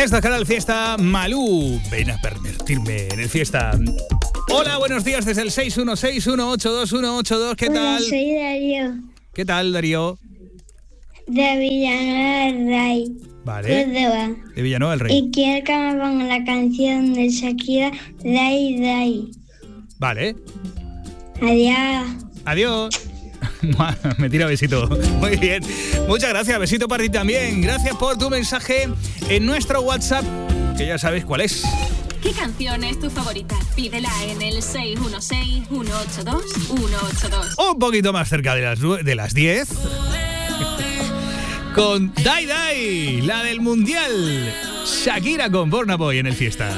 Esto es Canal Fiesta. Malú, ven a pervertirme en el Fiesta. Hola, buenos días desde el 616-182-182. ¿Qué tal? Hola, soy Darío. ¿Qué tal, Darío? De Villanueva del Rey. Vale. De Villanueva del Rey. Y quiero que me pongan la canción de Shakira, Day Day. Vale. Adiós. Adiós. Me tira besito. Muy bien. Muchas gracias. Besito para ti también. Gracias por tu mensaje en nuestro WhatsApp, que ya sabes cuál es. ¿Qué canción es tu favorita? Pídela en el 616-182-182. Un poquito más cerca de las 10. Con Dai Dai, la del Mundial. Shakira con Burna Boy en el Fiesta.